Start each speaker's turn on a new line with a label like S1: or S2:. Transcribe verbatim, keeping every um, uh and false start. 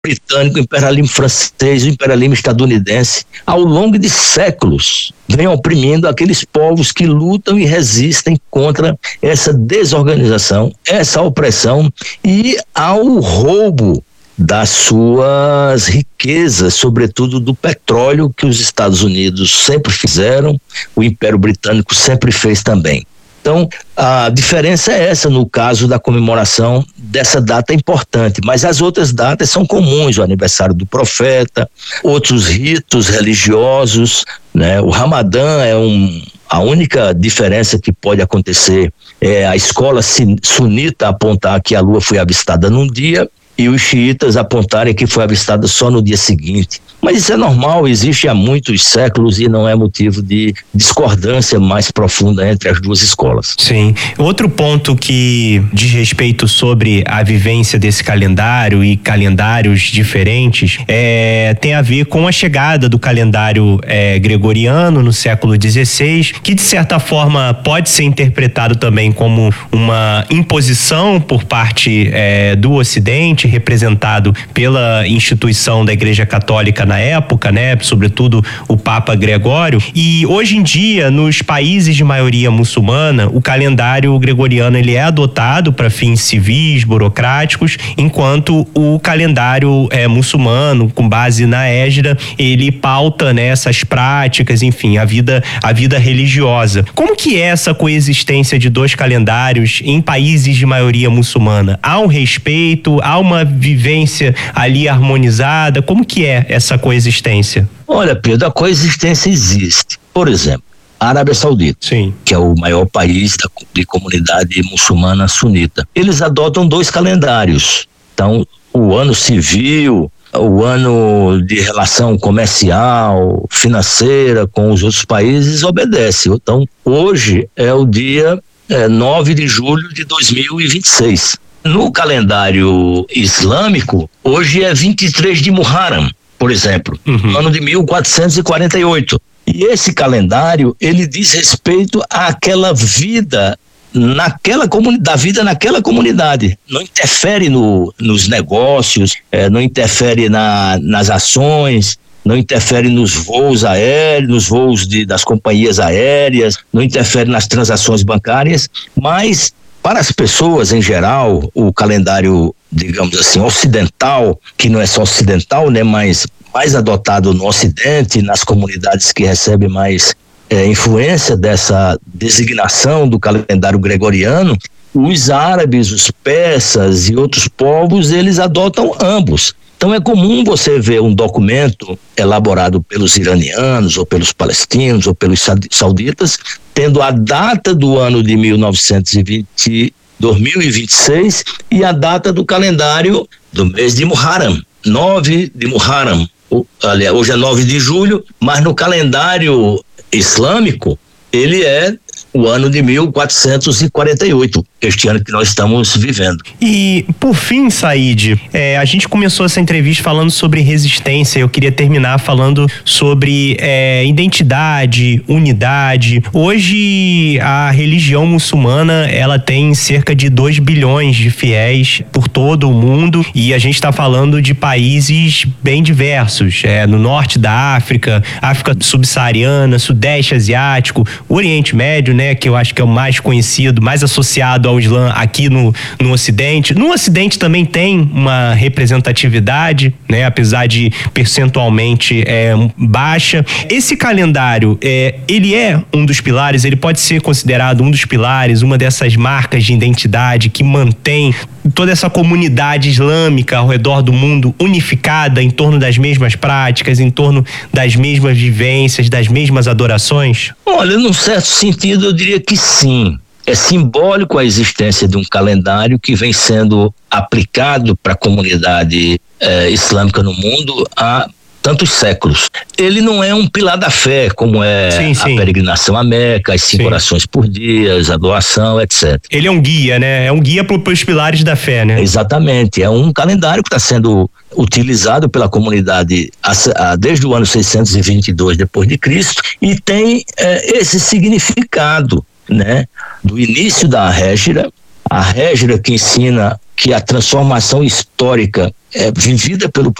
S1: britânico, o imperialismo francês, o imperialismo estadunidense, ao longo de séculos, vem oprimindo aqueles povos que lutam e resistem contra essa desorganização, essa opressão e ao roubo das suas riquezas, sobretudo do petróleo, que os Estados Unidos sempre fizeram, o Império Britânico sempre fez também. Então, a diferença é essa no caso da comemoração dessa data importante, mas as outras datas são comuns, o aniversário do profeta, outros ritos religiosos, né? O Ramadã é um, a única diferença que pode acontecer é a escola sunita apontar que a lua foi avistada num dia e os xiitas apontarem que foi avistada só no dia seguinte. Mas isso é normal, existe há muitos séculos e não é motivo de discordância mais profunda entre as duas escolas.
S2: Sim. Outro ponto que diz respeito sobre a vivência desse calendário e calendários diferentes é, tem a ver com a chegada do calendário é, gregoriano no século dezesseis, que de certa forma pode ser interpretado também como uma imposição por parte é, do Ocidente, representado pela instituição da Igreja Católica na época, né, sobretudo o Papa Gregório. E hoje em dia, nos países de maioria muçulmana, o calendário gregoriano ele é adotado para fins civis, burocráticos, enquanto o calendário é, muçulmano, com base na Hégira, ele pauta, né, essas práticas, enfim, a vida, a vida religiosa. Como que é essa coexistência de dois calendários em países de maioria muçulmana? Há um respeito, há uma vivência ali harmonizada? Como que é essa coexistência?
S1: Olha, Pedro, a coexistência existe. Por exemplo, a Arábia Saudita,
S2: Sim.
S1: que é o maior país da, de comunidade muçulmana sunita. Eles adotam dois calendários. Então, o ano civil, o ano de relação comercial, financeira com os outros países obedece. Então, hoje é o dia é, nove de julho de dois mil e vinte e seis. No calendário islâmico, hoje é vinte e três de Muharram, por exemplo, uhum. ano de mil quatrocentos e quarenta e oito. E esse calendário, ele diz respeito àquela vida naquela comunidade, da vida naquela comunidade. Não interfere no, nos negócios, é, não interfere na, nas ações, não interfere nos voos aéreos, nos voos de, das companhias aéreas, não interfere nas transações bancárias, mas para as pessoas em geral, o calendário, digamos assim, ocidental, que não é só ocidental, né, mas mais adotado no Ocidente, nas comunidades que recebem mais é, influência dessa designação do calendário gregoriano, os árabes, os persas e outros povos, eles adotam ambos. Então é comum você ver um documento elaborado pelos iranianos, ou pelos palestinos, ou pelos sauditas, tendo a data do ano de mil novecentos e vinte, dois mil e vinte e seis e a data do calendário do mês de Muharram, nove de Muharram. Aliás, hoje é nove de julho, mas no calendário islâmico ele é o ano de mil quatrocentos e quarenta e oito, este ano que nós estamos vivendo.
S2: E, por fim, Said, é, a gente começou essa entrevista falando sobre resistência, eu queria terminar falando sobre é, identidade, unidade. Hoje, a religião muçulmana, ela tem cerca de dois bilhões de fiéis por todo o mundo, e a gente está falando de países bem diversos, é, no norte da África, África subsaariana, Sudeste Asiático, Oriente Médio, né, que eu acho que é o mais conhecido, mais associado ao Islã aqui no, no Ocidente. No Ocidente também tem uma representatividade, né, apesar de percentualmente é, baixa. Esse calendário, é, ele é um dos pilares, ele pode ser considerado um dos pilares, uma dessas marcas de identidade que mantém toda essa comunidade islâmica ao redor do mundo unificada em torno das mesmas práticas, em torno das mesmas vivências, das mesmas adorações?
S1: Olha, num certo sentido eu diria que sim. É simbólico a existência de um calendário que vem sendo aplicado para a comunidade eh, islâmica no mundo há tantos séculos. Ele não é um pilar da fé, como é sim, sim. a peregrinação à Meca, as cinco sim. orações por dia, a doação, etcétera.
S2: Ele é um guia, né? É um guia para os pilares da fé, né?
S1: Exatamente. É um calendário que está sendo utilizado pela comunidade a, a, desde o ano seiscentos e vinte e dois depois de Cristo e tem é, esse significado, né? Do início da Hégira a Régida, que ensina que a transformação histórica é vivida pelo